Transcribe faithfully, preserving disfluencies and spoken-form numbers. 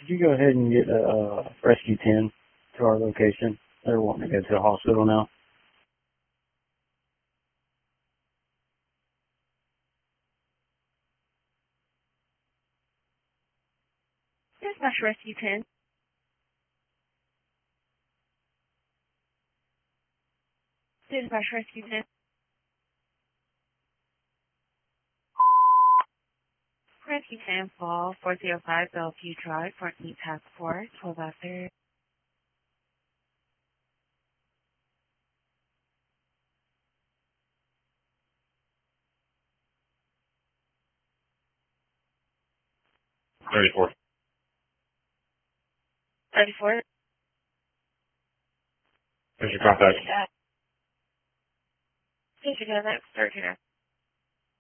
Could you go ahead and get a uh, Rescue ten to our location? They're wanting to go to the hospital now. Dispatch Rescue ten. Dispatch Rescue ten. Rescue ten Fall, four oh five Bellevue Drive, fourteenth Task Force, twelve after. thirty-four. thirty-four. There's your contact. Yeah. Did you go next? thirteen.